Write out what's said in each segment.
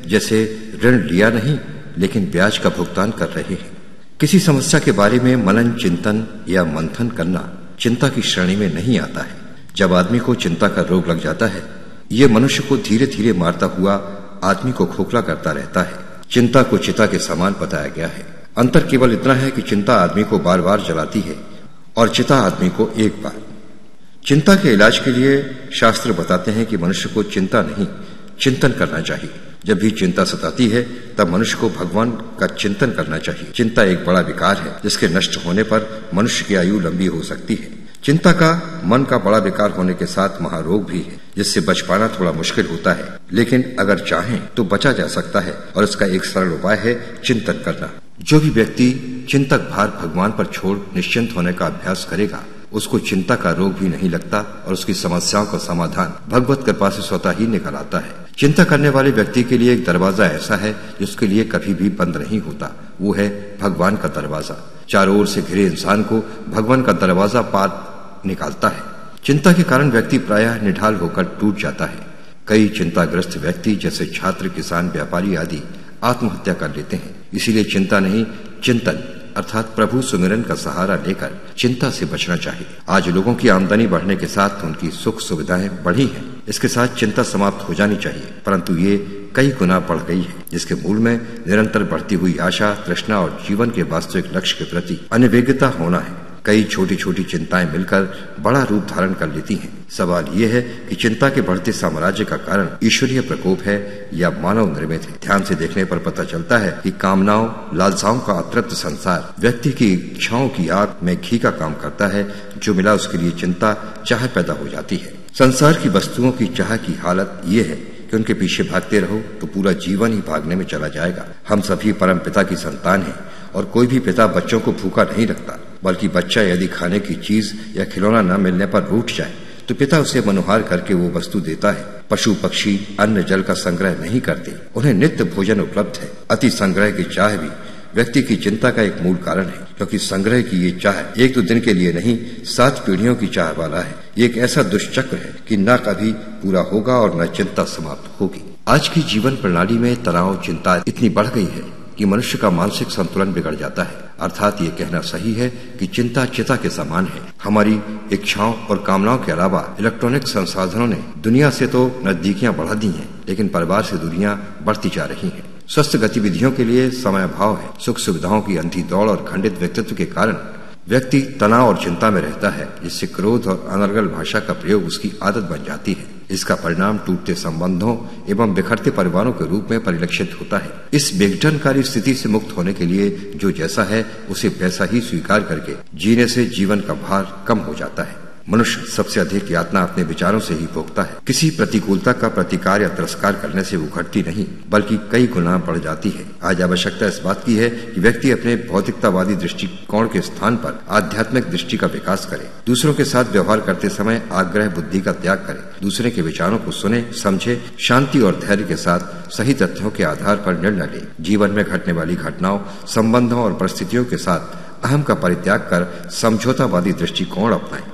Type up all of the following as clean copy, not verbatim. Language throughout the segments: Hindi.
जैसे ऋण लिया नहीं लेकिन ब्याज का भुगतान कर रहे हैं। किसी समस्या के बारे में मनन चिंतन या मंथन करना चिंता की श्रेणी में नहीं आता है। जब आदमी को चिंता का रोग लग जाता है, ये मनुष्य को धीरे धीरे मारता हुआ आदमी को खोखला करता रहता है। चिंता को चिता के समान बताया गया है। अंतर केवल इतना है कि चिंता आदमी को बार बार जलाती है और चिता आदमी को एक बार। चिंता के इलाज के लिए शास्त्र बताते हैं कि मनुष्य को चिंता नहीं चिंतन करना चाहिए। जब भी चिंता सताती है तब मनुष्य को भगवान का चिंतन करना चाहिए। चिंता एक बड़ा विकार है जिसके नष्ट होने पर मनुष्य की आयु लंबी हो सकती है। चिंता का मन का बड़ा विकार होने के साथ महारोग भी है जिससे बच पाना थोड़ा मुश्किल होता है, लेकिन अगर चाहें तो बचा जा सकता है और इसका एक सरल उपाय है चिंतन करना। जो भी व्यक्ति चिंतक भार भगवान पर छोड़ निश्चिंत होने का अभ्यास करेगा उसको चिंता का रोग भी नहीं लगता और उसकी समस्याओं का समाधान भगवत कृपा से स्वतः ही निकल आता है। चिंता करने वाले व्यक्ति के लिए एक दरवाजा ऐसा है जिसके लिए कभी भी बंद नहीं होता, वो है भगवान का दरवाजा। चारों ओर से घिरे इंसान को भगवान का दरवाजा पार निकालता है। चिंता के कारण व्यक्ति प्रायः निढाल होकर टूट जाता है। कई चिंताग्रस्त व्यक्ति जैसे छात्र, किसान, व्यापारी आदि आत्महत्या कर लेते हैं। इसीलिए चिंता नहीं चिंतन अर्थात प्रभु सुमिरन का सहारा लेकर चिंता से बचना चाहिए। आज लोगों की आमदनी बढ़ने के साथ उनकी सुख सुविधाएं बढ़ी हैं। इसके साथ चिंता समाप्त हो जानी चाहिए, परंतु ये कई गुना बढ़ गई है, जिसके मूल में निरंतर बढ़ती हुई आशा, तृष्णा और जीवन के वास्तविक लक्ष्य के प्रति अनभिज्ञता होना है। कई छोटी छोटी चिंताएं मिलकर बड़ा रूप धारण कर लेती हैं। सवाल यह है कि चिंता के बढ़ते साम्राज्य का कारण ईश्वरीय प्रकोप है या मानव निर्मित है। ध्यान से देखने पर पता चलता है कि कामनाओं, लालसाओं का अतृप्त संसार व्यक्ति की इच्छाओं की आग में घी का काम करता है। जो मिला उसके लिए चिंता, चाह पैदा हो जाती है। संसार की वस्तुओं की चाह की हालत ये है कि उनके पीछे भागते रहो तो पूरा जीवन ही भागने में चला जाएगा। हम सभी परम पिता की संतान हैं और कोई भी पिता बच्चों को भूखा नहीं रखता, बल्कि बच्चा यदि खाने की चीज या खिलौना न मिलने पर रूठ जाए तो पिता उसे मनोहार करके वो वस्तु देता है। पशु पक्षी अन्न जल का संग्रह नहीं करते, उन्हें नित्य भोजन उपलब्ध है। अति संग्रह की चाह भी व्यक्ति की चिंता का एक मूल कारण है, क्योंकि संग्रह की ये चाह एक दो दिन के लिए नहीं 7 पीढ़ियों की चाह वाला है। ये एक ऐसा दुष्चक्र है कि न कभी पूरा होगा और न चिंता समाप्त होगी। आज की जीवन प्रणाली में तनाव, चिंता इतनी बढ़ गई है कि मनुष्य का मानसिक संतुलन बिगड़ जाता है। अर्थात ये कहना सही है कि चिंता चिता के समान है। हमारी इच्छाओं और कामनाओं के अलावा इलेक्ट्रॉनिक संसाधनों ने दुनिया से तो नजदीकियां बढ़ा दी हैं, लेकिन परिवार से दूरियां बढ़ती जा रही हैं। स्वस्थ गतिविधियों के लिए समय अभाव है। सुख सुविधाओं की अंधी दौड़ और खंडित व्यक्तित्व के कारण व्यक्ति तनाव और चिंता में रहता है, जिससे क्रोध और अनर्गल भाषा का प्रयोग उसकी आदत बन जाती है। इसका परिणाम टूटते संबंधों एवं बिखरते परिवारों के रूप में परिलक्षित होता है। इस विघटनकारी स्थिति से मुक्त होने के लिए जो जैसा है उसे वैसा ही स्वीकार करके जीने से जीवन का भार कम हो जाता है। मनुष्य सबसे अधिक यातना अपने विचारों से ही भोगता है। किसी प्रतिकूलता का प्रतिकार या तिरस्कार करने से वो घटती नहीं, बल्कि कई गुना बढ़ जाती है। आज आवश्यकता इस बात की है कि व्यक्ति अपने भौतिकतावादी दृष्टिकोण के स्थान पर आध्यात्मिक दृष्टि का विकास करे। दूसरों के साथ व्यवहार करते समय आग्रह बुद्धि का त्याग करे। दूसरे के विचारों को सुने, समझे, शांति और धैर्य के साथ सही तथ्यों के आधार पर निर्णय ले। जीवन में घटने वाली घटनाओं, संबंधों और परिस्थितियों के साथ अहम का परित्याग कर समझौतावादी दृष्टिकोण अपनाएं।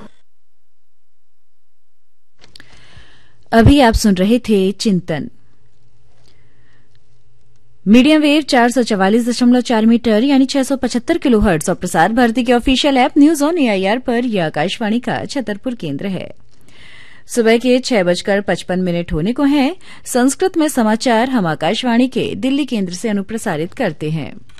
अभी आप सुन रहे थे चिंतन। मीडियम वेव 444.4 मीटर यानी 675 किलोहर्ट्ज और प्रसार भारती के official app news on AIR पर यह आकाशवाणी का छतरपुर केंद्र है। सुबह के 6:55 होने को हैं। संस्कृत में समाचार हम आकाशवाणी के दिल्ली केंद्र से अनुप्रसारित करते हैं।